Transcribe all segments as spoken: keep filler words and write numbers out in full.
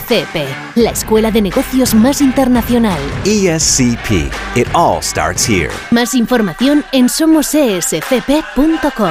C P, la escuela de negocios más internacional. E S C P. It all starts here. Más información en somos e s c p punto com.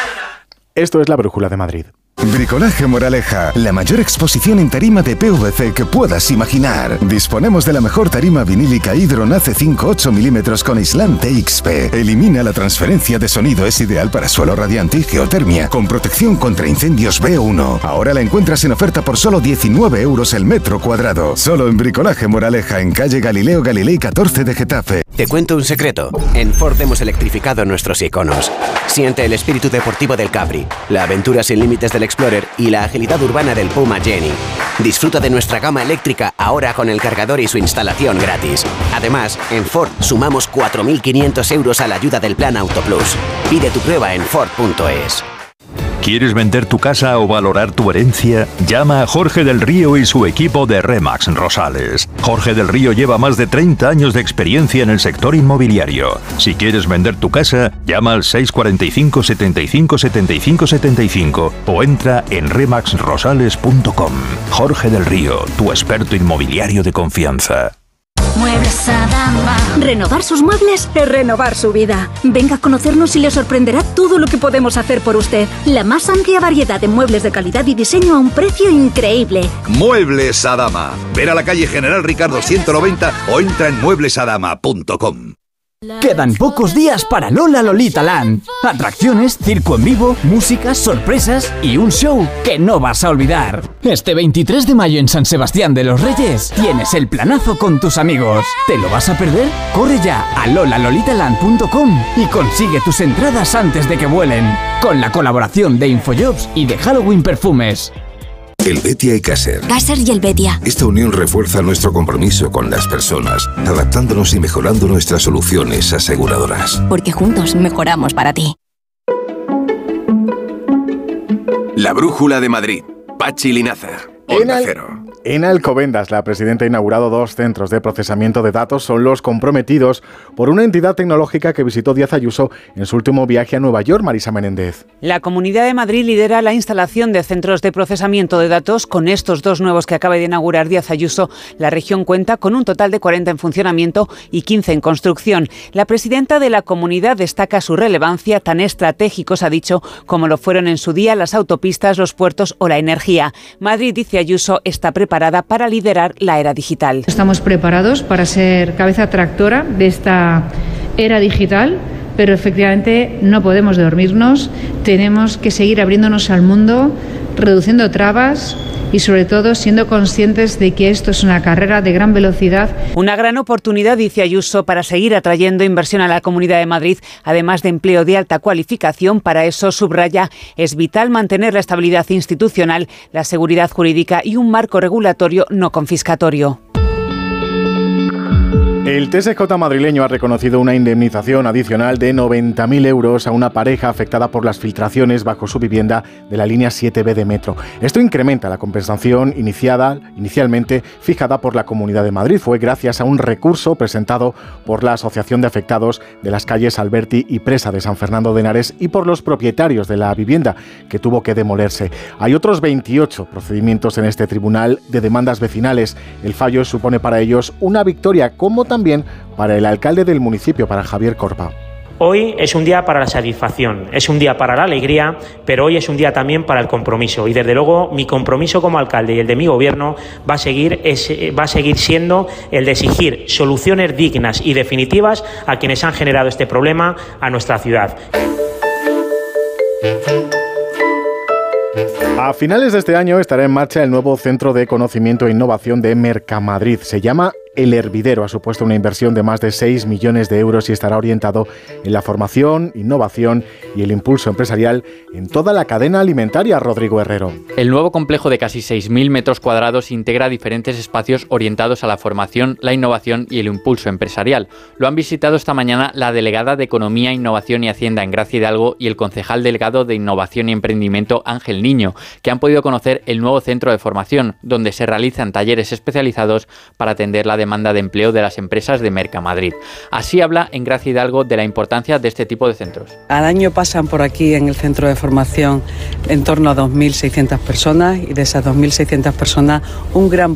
Esto es la Brújula de Madrid. Bricolaje Moraleja, la mayor exposición en tarima de P V C que puedas imaginar. Disponemos de la mejor tarima vinílica Hydron A C cinco ocho milímetros con aislante X P. Elimina la transferencia de sonido, es ideal para suelo radiante y geotermia, con protección contra incendios B uno. Ahora la encuentras en oferta por solo diecinueve euros el metro cuadrado. Solo en Bricolaje Moraleja, en calle Galileo Galilei catorce de Getafe. Te cuento un secreto. En Ford hemos electrificado nuestros iconos. Siente el espíritu deportivo del Capri, la aventura sin límites del Explorer y la agilidad urbana del Puma Jenny. Disfruta de nuestra gama eléctrica ahora con el cargador y su instalación gratis. Además, en Ford sumamos cuatro mil quinientos euros a la ayuda del Plan Auto Plus. Pide tu prueba en Ford punto es. ¿Quieres vender tu casa o valorar tu herencia? Llama a Jorge del Río y su equipo de Remax Rosales. Jorge del Río lleva más de treinta años de experiencia en el sector inmobiliario. Si quieres vender tu casa, llama al seis cuatro cinco, setenta y cinco, setenta y cinco, setenta y cinco o entra en remax rosales punto com. Jorge del Río, tu experto inmobiliario de confianza. Muebles Adama. Renovar sus muebles es renovar su vida. Venga a conocernos y le sorprenderá todo lo que podemos hacer por usted. La más amplia variedad de muebles de calidad y diseño a un precio increíble. Muebles Adama. Ven a la calle General Ricardo ciento noventa o entra en muebles adama punto com. Quedan pocos días para Lola Lolita Land. Atracciones, circo en vivo, música, sorpresas y un show que no vas a olvidar. Este veintitrés de mayo en San Sebastián de los Reyes tienes el planazo con tus amigos. ¿Te lo vas a perder? Corre ya a lola lolita land punto com y consigue tus entradas antes de que vuelen. Con la colaboración de Infojobs y de Halloween Perfumes. Helvetia y Caser. Caser y Helvetia. Esta unión refuerza nuestro compromiso con las personas, adaptándonos y mejorando nuestras soluciones aseguradoras. Porque juntos mejoramos para ti. La Brújula de Madrid. Pachi Linaza. Onda Al- Cero. En Alcobendas, la presidenta ha inaugurado dos centros de procesamiento de datos. Son los comprometidos por una entidad tecnológica que visitó Díaz Ayuso en su último viaje a Nueva York. Marisa Menéndez. La Comunidad de Madrid lidera la instalación de centros de procesamiento de datos. Con estos dos nuevos que acaba de inaugurar Díaz Ayuso, la región cuenta con un total de cuarenta en funcionamiento y quince en construcción. La presidenta de la comunidad destaca su relevancia, tan estratégicos, ha dicho, como lo fueron en su día las autopistas, los puertos o la energía. Madrid, dice Ayuso, está preparada para liderar la era digital. Estamos preparados para ser cabeza tractora de esta era digital, pero efectivamente no podemos dormirnos, tenemos que seguir abriéndonos al mundo, reduciendo trabas y sobre todo siendo conscientes de que esto es una carrera de gran velocidad. Una gran oportunidad, dice Ayuso, para seguir atrayendo inversión a la Comunidad de Madrid, además de empleo de alta cualificación. Para eso, subraya, es vital mantener la estabilidad institucional, la seguridad jurídica y un marco regulatorio no confiscatorio. El T S J madrileño ha reconocido una indemnización adicional de noventa mil euros a una pareja afectada por las filtraciones bajo su vivienda de la línea siete B de Metro. Esto incrementa la compensación iniciada, inicialmente fijada por la Comunidad de Madrid. Fue gracias a un recurso presentado por la Asociación de Afectados de las calles Alberti y Presa de San Fernando de Henares y por los propietarios de la vivienda, que tuvo que demolerse. Hay otros veintiocho procedimientos en este tribunal de demandas vecinales. El fallo supone para ellos una victoria, como también para el alcalde del municipio, para Javier Corpa. Hoy es un día para la satisfacción, es un día para la alegría, pero hoy es un día también para el compromiso. Y desde luego mi compromiso como alcalde y el de mi gobierno va a seguir, es, va a seguir siendo el de exigir soluciones dignas y definitivas a quienes han generado este problema a nuestra ciudad. A finales de este año estará en marcha el nuevo Centro de Conocimiento e Innovación de Mercamadrid. Se llama El Hervidero. Ha supuesto una inversión de más de seis millones de euros y estará orientado en la formación, innovación y el impulso empresarial en toda la cadena alimentaria. Rodrigo Herrero. El nuevo complejo de casi seis mil metros cuadrados integra diferentes espacios orientados a la formación, la innovación y el impulso empresarial. Lo han visitado esta mañana la delegada de Economía, Innovación y Hacienda en Gracia Hidalgo y el concejal delegado de Innovación y Emprendimiento Ángel Niño, que han podido conocer el nuevo centro de formación, donde se realizan talleres especializados para atender la demanda de empleo de las empresas de Mercamadrid. Así habla en Gracia Hidalgo de la importancia de este tipo de centros. Al año pasan por aquí en el centro de formación en torno a dos mil seiscientas personas y de esas dos mil seiscientas personas un gran